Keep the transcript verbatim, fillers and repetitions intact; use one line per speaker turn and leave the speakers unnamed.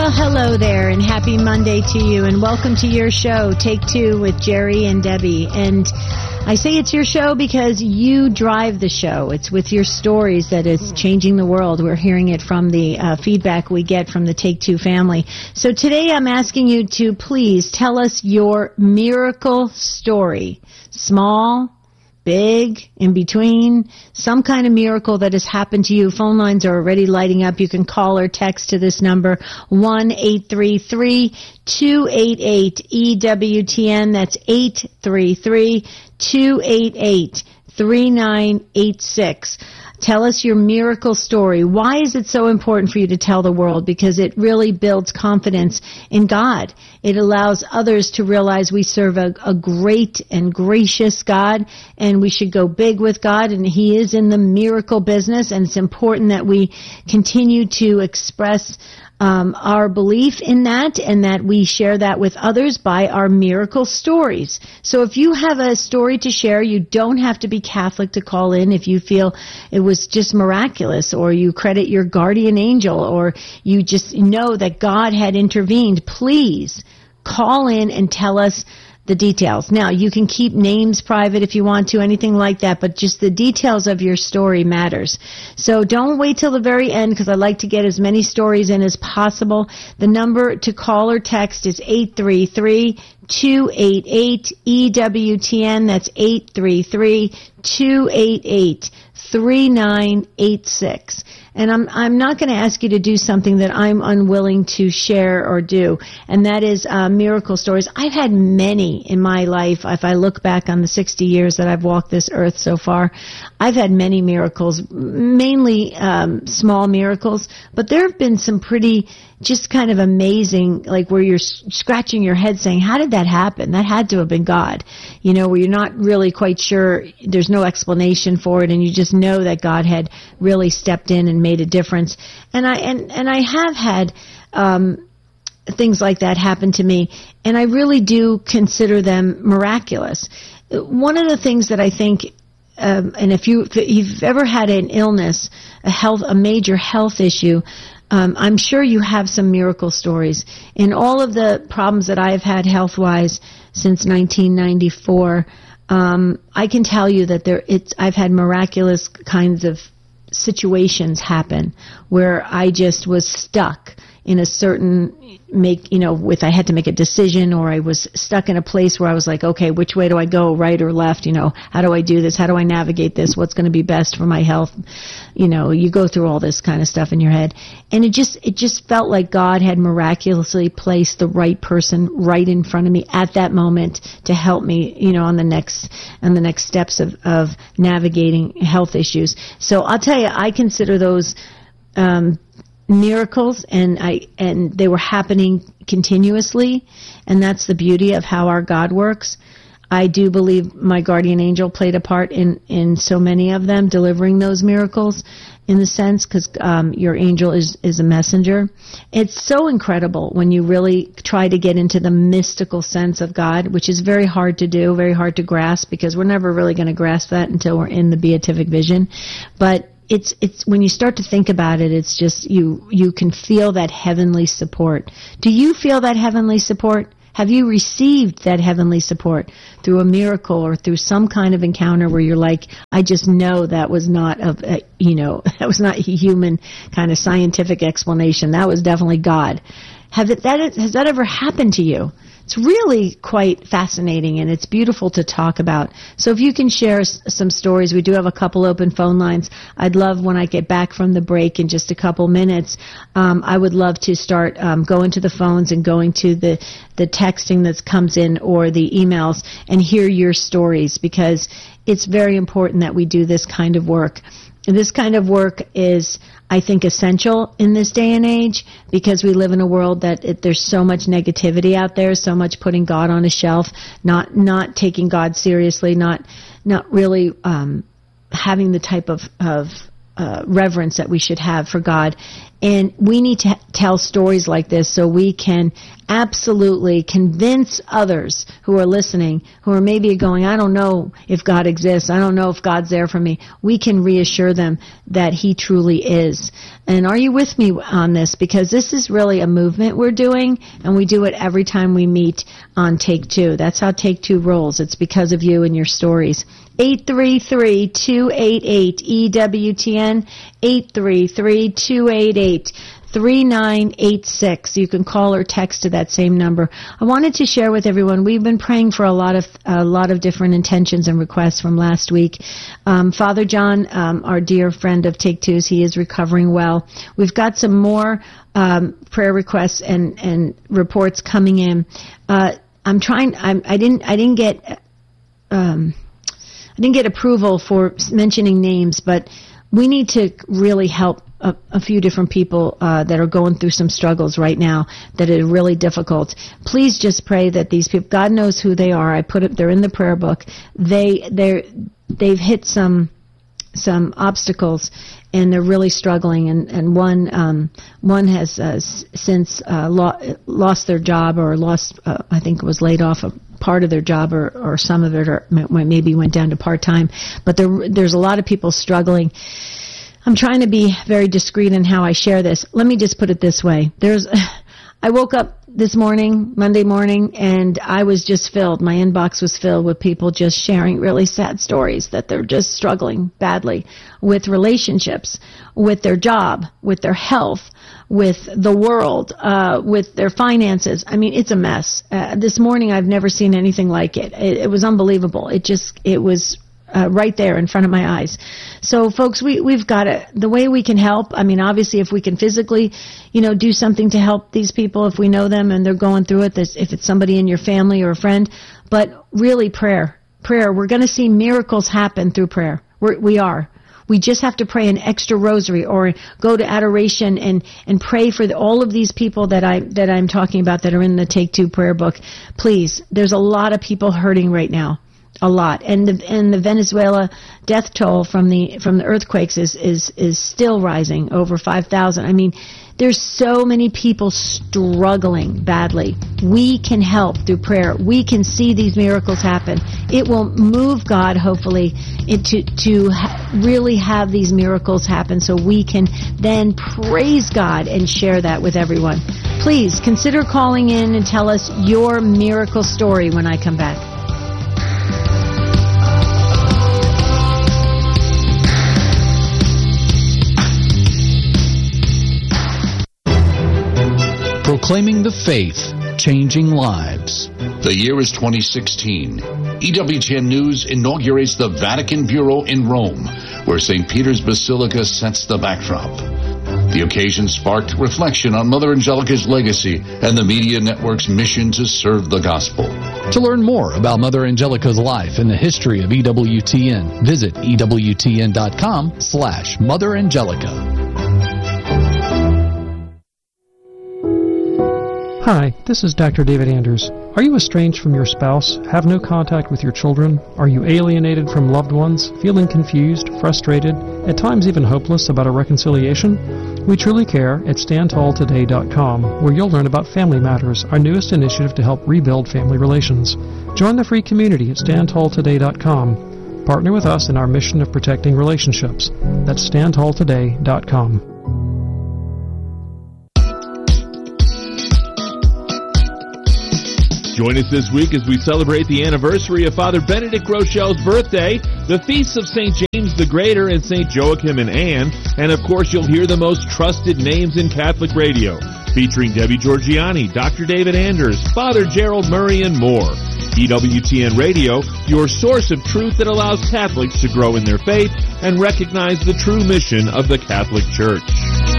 Well, hello there, and happy Monday to you, and welcome to your show, Take Two with Jerry and Debbie. And I say it's your show because you drive the show. It's with your stories that it's changing the world. We're hearing it from the uh, feedback we get from the Take Two family. So today I'm asking you to please tell us your miracle story. Small, big, in between, some kind of miracle that has happened to you. Phone lines are already lighting up. You can call or text to this number, one eight three three, two eight eight, E W T N. That's eight three three, two eight eight, three nine eight six. Tell us your miracle story. Why is it so important for you to tell the world? Because it really builds confidence in God. It allows others to realize we serve a, a great and gracious God, and we should go big with God, and He is in the miracle business, and it's important that we continue to express Um, our belief in that, and that we share that with others by our miracle stories. So if you have a story to share, you don't have to be Catholic to call in. If you feel it was just miraculous, or you credit your guardian angel, or you just know that God had intervened, please call in and tell us the details. Now, you can keep names private if you want to, anything like that, but just the details of your story matters. So don't wait till the very end, because I like to get as many stories in as possible. The number to call or text is eight three three, two eight eight, E W T N. That's eight three three, two eight eight, three nine eight six. And I'm I'm not going to ask you to do something that I'm unwilling to share or do, and that is uh, miracle stories. I've had many in my life. If I look back on the sixty years that I've walked this earth so far, I've had many miracles, mainly um, small miracles, but there have been some pretty just kind of amazing, like where you're scratching your head saying, how did that happen? That had to have been God. You know, where you're not really quite sure, there's no explanation for it, and you just know that God had really stepped in and made a difference. And I and, and I have had um, things like that happen to me, and I really do consider them miraculous. One of the things that I think, um, and if, you, if you've ever had an illness, a health, a major health issue, Um, I'm sure you have some miracle stories. In all of the problems that I've had health-wise since nineteen ninety-four, um, I can tell you that there, it's, I've had miraculous kinds of situations happen where I just was stuck in a certain make, you know, with I had to make a decision, or I was stuck in a place where I was like, okay, which way do I go, right or left? You know, how do I do this? How do I navigate this? What's going to be best for my health? You know, you go through all this kind of stuff in your head. And it just, it just felt like God had miraculously placed the right person right in front of me at that moment to help me, you know, on the next, on the next steps of, of navigating health issues. So I'll tell you, I consider those, um, miracles, and I and they were happening continuously, and that's the beauty of how our God works. I do believe my guardian angel played a part in in so many of them, delivering those miracles, in the sense, because um, your angel is is a messenger. It's so incredible when you really try to get into the mystical sense of God, which is very hard to do, very hard to grasp, because we're never really going to grasp that until we're in the beatific vision. But It's, it's, when you start to think about it, it's just, you, you can feel that heavenly support. Do you feel that heavenly support? Have you received that heavenly support through a miracle or through some kind of encounter where you're like, I just know that was not a, a you know, that was not a human kind of scientific explanation. That was definitely God. Have it, that, has that ever happened to you? It's really quite fascinating, and it's beautiful to talk about. So if you can share s- some stories, we do have a couple open phone lines. I'd love, when I get back from the break in just a couple minutes, um, I would love to start um, going to the phones and going to the, the texting that comes in or the emails and hear your stories, because it's very important that we do this kind of work. This kind of work is, I think, essential in this day and age, because we live in a world that it, there's so much negativity out there, so much putting God on a shelf, not not taking God seriously, not not really um, having the type of, of uh, reverence that we should have for God. And we need to tell stories like this so we can absolutely convince others who are listening, who are maybe going, I don't know if God exists. I don't know if God's there for me. We can reassure them that He truly is. And are you with me on this? Because this is really a movement we're doing, and we do it every time we meet on Take Two. That's how Take Two rolls. It's because of you and your stories. eight three three, two eight eight, E W T N, eight three three, two eight eight, three nine eight six. You can call or text to that same number. I wanted to share with everyone, we've been praying for a lot of a lot of different intentions and requests from last week. Um, Father John, um, our dear friend of Take Two's, he is recovering well. We've got some more um, prayer requests and, and reports coming in. Uh, I'm trying. I'm, I didn't. I didn't get. Um, I didn't get approval for mentioning names, but we need to really help a, a few different people uh, that are going through some struggles right now that are really difficult. Please just pray that these people, God knows who they are. I put it, they're in the prayer book. They, they're, they've hit some, some obstacles and they're really struggling. And, and one, um, one has uh, since uh, lo- lost their job or lost, uh, I think it was laid off a part of their job or, or some of it, or maybe went down to part-time. But there, there's a lot of people struggling. I'm trying to be very discreet in how I share this. Let me just put it this way. There's, I woke up this morning, Monday morning, and I was just filled. My inbox was filled with people just sharing really sad stories that they're just struggling badly with relationships, with their job, with their health, with the world, uh, with their finances. I mean, it's a mess. Uh, this morning, I've never seen anything like it. It, it was unbelievable. It just, it was uh, right there in front of my eyes. So, folks, we, we've got to, the way we can help, I mean, obviously, if we can physically, you know, do something to help these people, if we know them and they're going through it, this, if it's somebody in your family or a friend, but really prayer, prayer. We're going to see miracles happen through prayer. We're, we are. We just have to pray an extra rosary or go to adoration and, and pray for the, all of these people that I, that I'm talking about that are in the Take Two prayer book. Please, there's a lot of people hurting right now. A lot. And the, and the Venezuela death toll from the, from the earthquakes is, is, is still rising, over five thousand. I mean, there's so many people struggling badly. We can help through prayer. We can see these miracles happen. It will move God, hopefully, to, to ha- really have these miracles happen so we can then praise God and share that with everyone. Please consider calling in and tell us your miracle story when I come back.
Proclaiming the faith, changing lives.
The year is twenty sixteen. E W T N News inaugurates the Vatican Bureau in Rome, where Saint Peter's Basilica sets the backdrop. The occasion sparked reflection on Mother Angelica's legacy and the media network's mission to serve the gospel.
To learn more about Mother Angelica's life and the history of E W T N, visit ewtn.com slash Mother Angelica.
Hi, this is Doctor David Anders. Are you estranged from your spouse, have no contact with your children? Are you alienated from loved ones, feeling confused, frustrated, at times even hopeless about a reconciliation? We truly care at stand tall today dot com, where you'll learn about Family Matters, our newest initiative to help rebuild family relations. Join the free community at stand tall today dot com. Partner with us in our mission of protecting relationships. That's stand tall today dot com.
Join us this week as we celebrate the anniversary of Father Benedict Rochelle's birthday, the feasts of Saint James the Greater and Saint Joachim and Anne, and of course you'll hear the most trusted names in Catholic radio, featuring Debbie Georgiani, Doctor David Anders, Father Gerald Murray, and more. E W T N Radio, your source of truth that allows Catholics to grow in their faith and recognize the true mission of the Catholic Church.